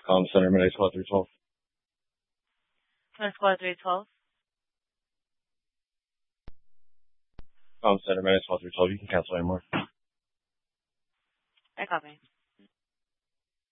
Center, Mayday Squad 312. Squad 312. Center, Mayday Squad 312. You can cancel anymore. I copy.